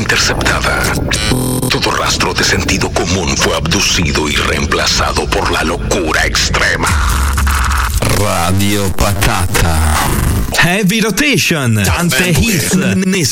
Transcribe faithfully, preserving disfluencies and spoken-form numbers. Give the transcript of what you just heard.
interceptada. Todo rastro de sentido común fue abducido y reemplazado por la locura extrema. Radio Patata. Heavy Rotation. Tante hits,